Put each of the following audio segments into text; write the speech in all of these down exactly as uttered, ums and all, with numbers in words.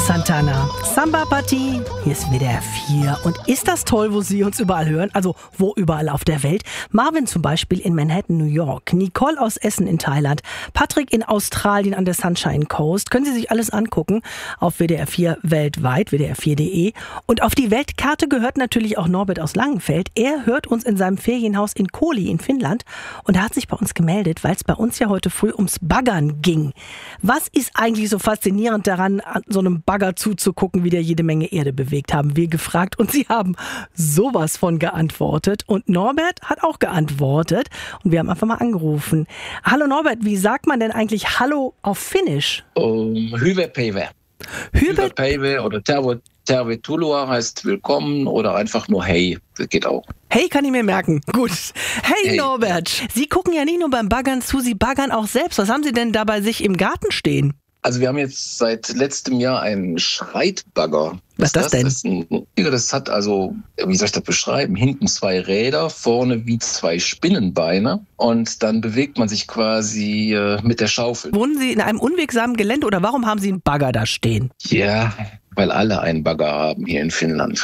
Santana, Samba Party, hier ist W D R vier. Und ist das toll, wo Sie uns überall hören? Also wo überall auf der Welt? Marvin zum Beispiel in Manhattan, New York, Nicole aus Essen in Thailand, Patrick in Australien an der Sunshine Coast. Können Sie sich alles angucken auf W D R vier weltweit, W D R vier Punkt de. Und auf die Weltkarte gehört natürlich auch Norbert aus Langenfeld. Er hört uns in seinem Ferienhaus in Koli in Finnland und er hat sich bei uns gemeldet, weil es bei uns ja heute früh ums Baggern ging. Was ist eigentlich so faszinierend daran, an so einem Bagger zuzugucken, wie der jede Menge Erde bewegt, haben wir gefragt. Und Sie haben sowas von geantwortet. Und Norbert hat auch geantwortet. Und wir haben einfach mal angerufen. Hallo Norbert, wie sagt man denn eigentlich Hallo auf Finnisch? Um, Hyvä päivä. Hyvä päivä oder terve, tervetuloa heißt willkommen oder einfach nur hey. Das geht auch. Hey kann ich mir merken. Gut. Hey, hey Norbert, Sie gucken ja nicht nur beim Baggern zu, Sie baggern auch selbst. Was haben Sie denn da bei sich im Garten stehen? Also wir haben jetzt seit letztem Jahr einen Schreitbagger. Was ist das, das denn? Das, ist ein, das hat also, wie soll ich das beschreiben, hinten zwei Räder, vorne wie zwei Spinnenbeine und dann bewegt man sich quasi äh, mit der Schaufel. Wohnen Sie in einem unwegsamen Gelände oder warum haben Sie einen Bagger da stehen? Ja, weil alle einen Bagger haben hier in Finnland.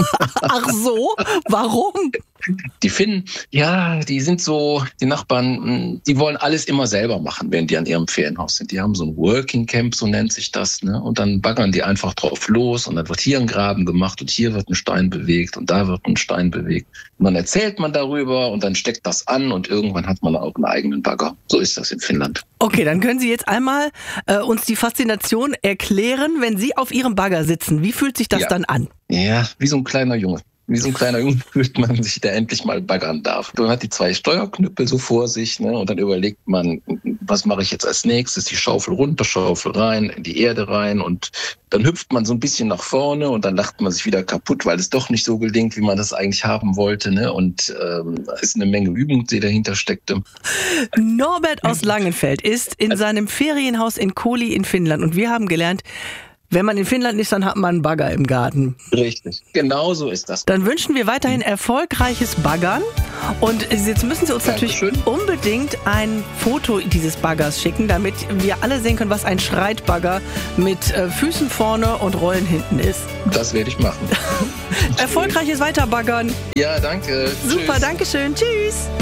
Ach so? Warum? Die Finnen, ja, die sind so, die Nachbarn, die wollen alles immer selber machen, wenn die an ihrem Ferienhaus sind. Die haben so ein Working Camp, so nennt sich das, ne? Und dann baggern die einfach drauf los und dann wird hier ein Graben gemacht und hier wird ein Stein bewegt und da wird ein Stein bewegt. Und dann erzählt man darüber und dann steckt das an und irgendwann hat man auch einen eigenen Bagger. So ist das in Finnland. Okay, dann können Sie jetzt einmal äh, uns die Faszination erklären, wenn Sie auf Ihrem Bagger sitzen. Wie fühlt sich das ja. dann an? Ja, wie so ein kleiner Junge. Wie so ein kleiner Junge fühlt man sich, der endlich mal baggern darf. Man hat die zwei Steuerknüppel so vor sich, ne, und dann überlegt man, was mache ich jetzt als nächstes? Die Schaufel runter, Schaufel rein, in die Erde rein und dann hüpft man so ein bisschen nach vorne und dann lacht man sich wieder kaputt, weil es doch nicht so gelingt, wie man das eigentlich haben wollte, ne? Und ähm, ist eine Menge Übung, die dahinter steckte. Norbert aus Langenfeld ist in seinem Ferienhaus in Koli in Finnland und wir haben gelernt, wenn man in Finnland ist, dann hat man einen Bagger im Garten. Richtig, genau so ist das. Dann wünschen wir weiterhin erfolgreiches Baggern. Und jetzt müssen Sie uns Dankeschön. natürlich unbedingt ein Foto dieses Baggers schicken, damit wir alle sehen können, was ein Schreitbagger mit äh, Füßen vorne und Rollen hinten ist. Das werde ich machen. Erfolgreiches Weiterbaggern. Ja, danke. Super, Tschüss. danke schön. Tschüss.